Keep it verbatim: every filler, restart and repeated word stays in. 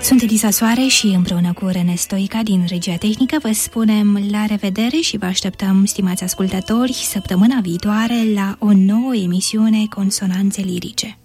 Sunt Eliza Soare și împreună cu Rene Stoica din Regia Tehnică vă spunem la revedere și vă așteptăm, stimați ascultători, săptămâna viitoare la o nouă emisiune Consonanțe Lirice.